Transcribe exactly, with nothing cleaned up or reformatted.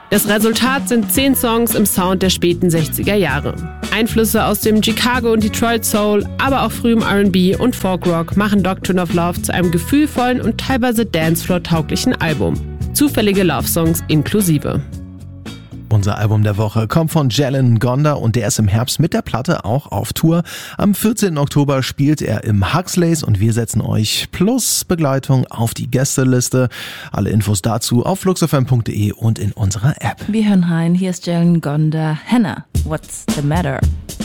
Das Resultat sind zehn Songs im Sound der späten sechziger Jahre. Einflüsse aus dem Chicago und Detroit Soul, aber auch frühem R and B und Folkrock machen Doctrine of Love zu einem gefühlvollen und teilweise Dancefloor-tauglichen Album. Zufällige Love-Songs inklusive. Unser Album der Woche kommt von Jalen Ngonda und der ist im Herbst mit der Platte auch auf Tour. Am vierzehnten Oktober spielt er im Huxleys und wir setzen euch plus Begleitung auf die Gästeliste. Alle Infos dazu auf fluxfm punkt de und in unserer App. Wir hören rein, hier ist Jalen Ngonda. Hannah, what's the matter?